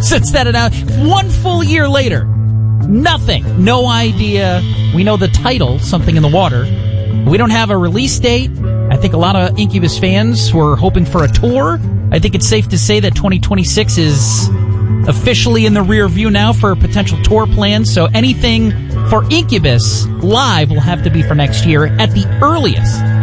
since that announcement. 1 full year later. Nothing. No idea. We know the title, Something in the Water. We don't have a release date. I think a lot of Incubus fans were hoping for a tour. I think it's safe to say that 2026 is officially in the rear view now for potential tour plans. So anything for Incubus live will have to be for next year at the earliest.